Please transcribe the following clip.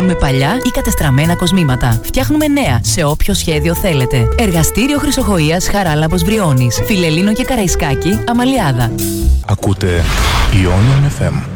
αναλάβουμε παλιά ή κατεστραμμένα κοσμήματα. Φτιάχνουμε νέα σε όποιο σχέδιο θέλετε. Εργαστήριο Χρυσοχοΐας Χαράλαμπος Βριώνης. Φιλελλήνο και Καραϊσκάκη, Αμαλιάδα. Ακούτε Ionian FM.